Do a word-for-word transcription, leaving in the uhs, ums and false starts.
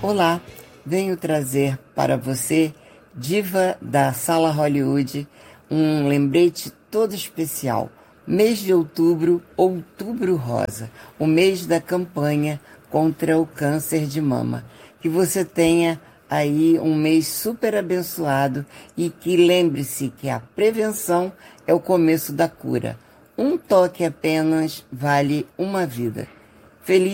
Olá, venho trazer para você, diva da Sala Hollywood, um lembrete todo especial. Mês de outubro, Outubro Rosa, o mês da campanha contra o câncer de mama. Que você tenha aí um mês super abençoado e que lembre-se que a prevenção é o começo da cura. Um toque apenas vale uma vida. Feliz